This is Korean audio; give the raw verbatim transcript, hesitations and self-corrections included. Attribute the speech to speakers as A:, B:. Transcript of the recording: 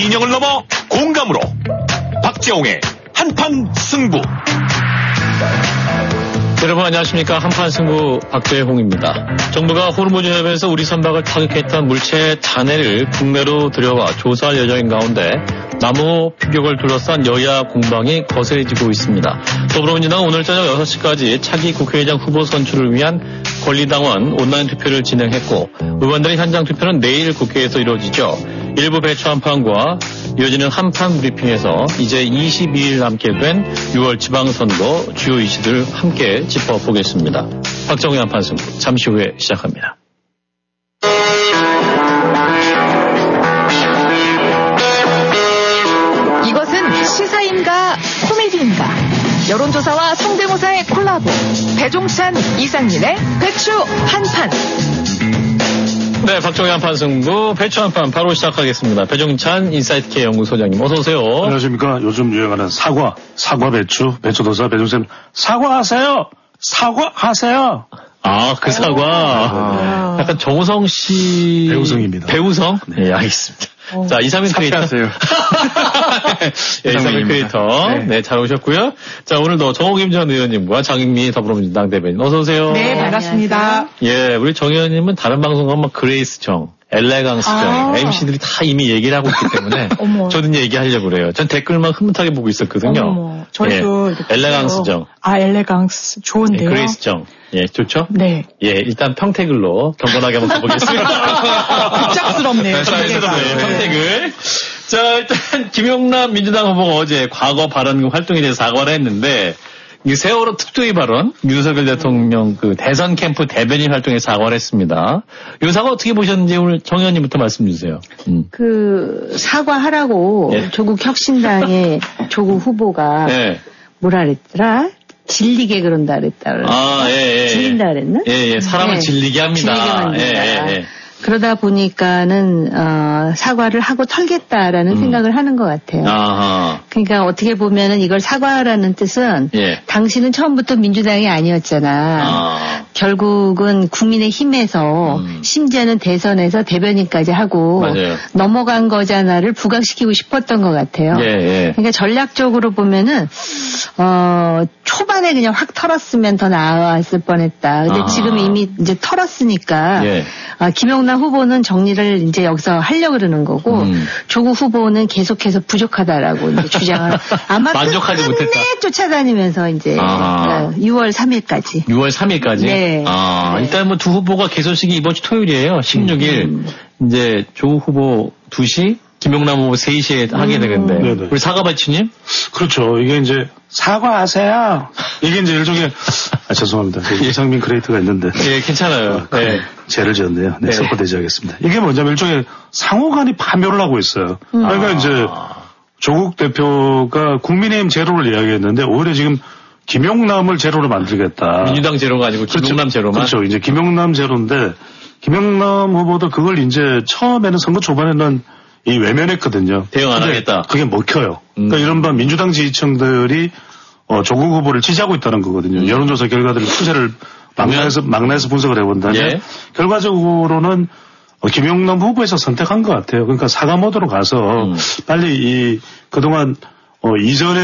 A: 이념을 넘어 공감으로 박재홍의 한판 승부.
B: 여러분 안녕하십니까. 한판 승부 박재홍입니다. 정부가 호르무즈협에서 우리 선박을 타격했던 물체 잔해를 국내로 들여와 조사할 예정인 가운데 나무 피격을 둘러싼 여야 공방이 거세지고 있습니다. 더불어민주당은 오늘 저녁 여섯 시까지 차기 국회의장 후보 선출을 위한 권리당원 온라인 투표를 진행했고 의원들의 현장 투표는 내일 국회에서 이루어지죠. 일부 배추 한판과 이어지는 한판 브리핑에서 이제 이십이 일 남게 된 유월 지방선거 주요 이슈들 함께 짚어보겠습니다. 박정희 한판 승부 잠시 후에 시작합니다.
C: 이것은 시사인가 코미디인가 여론조사와 성대모사의 콜라보 배종찬 이상민의 배추 한판.
B: 네, 박정희 한판 승부 배추 한판 바로 시작하겠습니다. 배종찬 인사이트K 연구소장님 어서 오세요.
D: 안녕하십니까. 요즘 유행하는 사과, 사과 배추, 배추도사 배종찬 사과하세요. 사과하세요.
B: 아, 그 사과. 아. 약간 정우성 씨.
D: 배우성입니다.
B: 배우성? 네, 네 알겠습니다. 오. 자, 이상민 크리에이터.
D: 하세요.
B: 네, 이상민 크리에이터. 네. 네, 잘 오셨고요. 자, 오늘도 정호김 전 의원님과 장익미 더불어민주당 대변인 어서오세요.
C: 네, 반갑습니다.
B: 예, 우리 정 의원님은 다른 방송 가면 막 그레이스 정, 엘레강스 정, 아. 엠씨들이 다 이미 얘기를 하고 있기 때문에 저도 얘기하려고 그래요. 전 댓글만 흐뭇하게 보고 있었거든요.
E: 어머, 저희도
B: 예, 엘레강스 정.
E: 아, 엘레강스 좋은데요.
B: 예, 그레이스 정. 예, 좋죠?
E: 네.
B: 예, 일단 평택을로 경건하게 한번 가보겠습니다.
E: 급작스럽네요.
B: 급작스럽네요. 평택을. 자, 일단 김용남 민주당 후보가 어제 과거 발언 활동에 대해서 사과를 했는데 이 세월호 특조위 발언 윤석열 대통령 그 대선 캠프 대변인 활동에 사과를 했습니다. 이 사과 어떻게 보셨는지 오늘 정 의원님부터 말씀 주세요.
F: 음. 그 사과하라고
B: 예.
F: 조국 혁신당의 조국 후보가
B: 예.
F: 뭐라 그랬더라? 질리게 그런다 그랬다.
B: 아, 예, 예.
F: 질린다 그랬나?
B: 예, 예. 사람을
F: 네.
B: 질리게 합니다.
F: 질리게 만든다.
B: 예, 예, 예.
F: 그러다 보니까는 어, 사과를 하고 털겠다라는
B: 음.
F: 생각을 하는 것 같아요.
B: 아하.
F: 그러니까 어떻게 보면은 이걸 사과하라는 뜻은
B: 예.
F: 당신은 처음부터 민주당이 아니었잖아.
B: 아.
F: 결국은 국민의힘에서
B: 음.
F: 심지어는 대선에서 대변인까지 하고
B: 맞아요.
F: 넘어간 거잖아를 부각시키고 싶었던 것 같아요.
B: 예, 예.
F: 그러니까 전략적으로 보면은 어, 초반에 그냥 확 털었으면 더 나았을 뻔했다. 근데
B: 아.
F: 지금 이미 이제 털었으니까
B: 예.
F: 아, 김용남 후보는 정리를 이제 여기서 하려고 그러는 거고
B: 음.
F: 조국 후보는 계속해서 부족하다라고 이제 주장을 아마
B: 만족하지 못했다.
F: 쫓아다니면서 이제
B: 아.
F: 유월 삼일까지.
B: 유월 삼일까지?
F: 네.
B: 아,
F: 네.
B: 일단 뭐 두 후보가 개소식이 이번 주 토요일이에요. 십육 일.
F: 음.
B: 이제 조국 후보 두 시, 김용남 후보 세 시에 하게 되는데.
D: 네네.
B: 우리 사과배추님?
D: 그렇죠. 이게 이제 사과하세요. 이게 이제 일종의 아, 죄송합니다. 이상민 크리에이터가 있는데.
B: 예, 괜찮아요.
D: 아,
B: 네.
D: 죄를 지었네요. 네,
B: 네.
D: 석고대지하겠습니다. 이게 뭐냐면 일종의 상호간이 파멸을 하고 있어요.
F: 음.
D: 그러니까
B: 아.
D: 이제 조국 대표가 국민의힘 제로를 이야기했는데 오히려 지금 김용남을 제로로 만들겠다.
B: 민주당 제로가 아니고 김용남
D: 그렇죠.
B: 제로만?
D: 그렇죠. 이제 김용남 제로인데 김용남 후보도 그걸 이제 처음에는 선거 초반에는 이 외면했거든요.
B: 대응 안
D: 근데
B: 하겠다.
D: 그게 먹혀요.
B: 음.
D: 그러니까 이른바 민주당 지지층들이 어, 조국 후보를 지지하고 있다는 거거든요.
B: 음.
D: 여론조사 결과들을 추세를 막나에서, 막나에서 분석을 해본다면
B: 예.
D: 결과적으로는 어, 김용남 후보에서 선택한 것 같아요. 그러니까 사과 모드로 가서
B: 음.
D: 빨리 이 그동안 어, 이전에